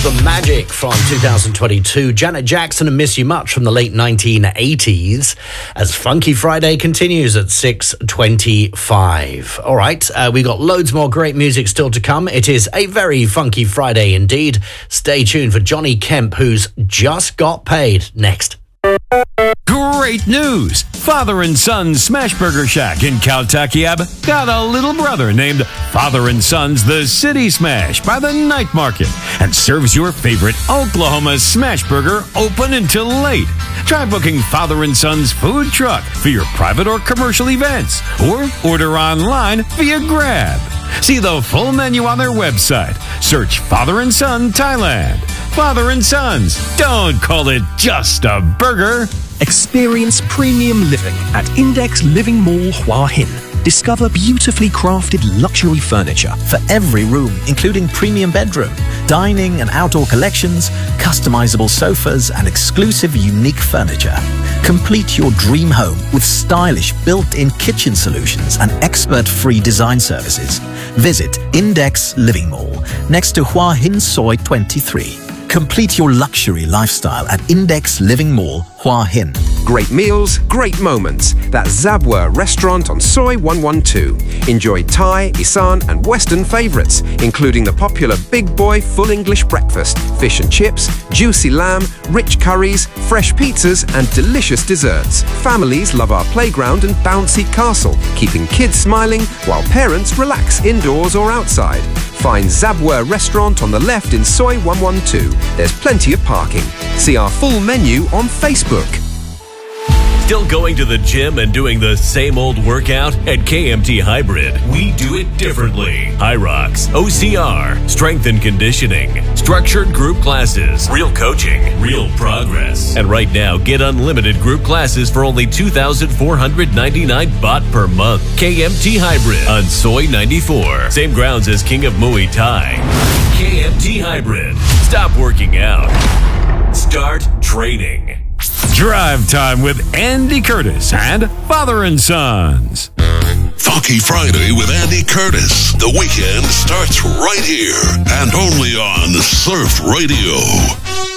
The Magic from 2022. Janet Jackson and Miss You Much from the late 1980s. As Funky Friday continues at 6:25. All right, we got loads more great music still to come. It is a very funky Friday indeed. Stay tuned for Johnny Kemp, who's just got paid. Next. Great news! Father and Son Smash Burger Shack in Kaltakiab got a little brother named Father and Son's The City Smash by the Night Market and serves your favorite Oklahoma smash burger open until late. Try booking Father and Son's food truck for your private or commercial events or order online via Grab. See the full menu on their website. Search Father and Son Thailand. Father and Sons. Don't call it just a burger. Experience premium living at Index Living Mall Hua Hin. Discover beautifully crafted luxury furniture for every room, including premium bedroom, dining and outdoor collections, customizable sofas, and exclusive unique furniture. Complete your dream home with stylish built-in kitchen solutions and expert-free design services. Visit Index Living Mall next to Hua Hin Soi 23. Complete your luxury lifestyle at Index Living Mall, Hua Hin. Great meals, great moments. That's Zabwa Restaurant on Soi 112. Enjoy Thai, Isan and Western favourites, including the popular Big Boy Full English Breakfast, fish and chips, juicy lamb, rich curries, fresh pizzas and delicious desserts. Families love our playground and bouncy castle, keeping kids smiling while parents relax indoors or outside. Find Zabwa Restaurant on the left in Soi 112. There's plenty of parking. See our full menu on Facebook. Still going to the gym and doing the same old workout? At KMT Hybrid, we do it differently. Hyrox, OCR, strength and conditioning, structured group classes, real coaching, real progress. And right now, get unlimited group classes for only 2,499 baht per month. KMT Hybrid on Soi 94. Same grounds as King of Muay Thai. KMT Hybrid. Stop working out. Start training. Drive Time with Andy Curtis and Father and Sons. Funky Friday with Andy Curtis. The weekend starts right here and only on Surf Radio.